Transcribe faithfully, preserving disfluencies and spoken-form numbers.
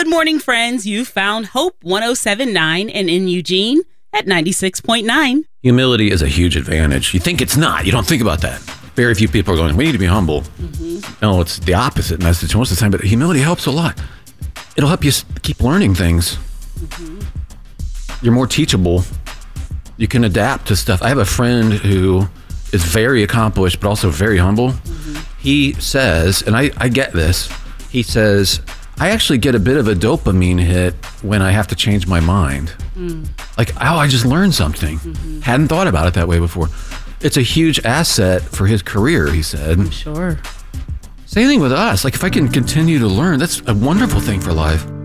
Good morning, friends. You found Hope one oh seven point nine and in Eugene at ninety-six point nine. Humility is a huge advantage. You think it's not. You don't think about that. Very few people are going, we need to be humble. Mm-hmm. No, it's the opposite message most of the time, but humility helps a lot. It'll help you keep learning things. Mm-hmm. You're more teachable. You can adapt to stuff. I have a friend who is very accomplished, but also very humble. Mm-hmm. He says, and I, I get this, he says, I actually get a bit of a dopamine hit when I have to change my mind. Mm. Like, oh, I just learned something. Mm-hmm. Hadn't thought about it that way before. It's a huge asset for his career, he said. I'm sure. Same thing with us. Like, if I can continue to learn, that's a wonderful thing for life.